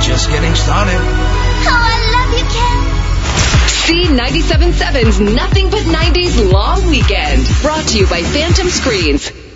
just getting started. Oh, I love you, Ken. C97.7's Nothing But 90s Long Weekend. Brought to you by Phantom Screens.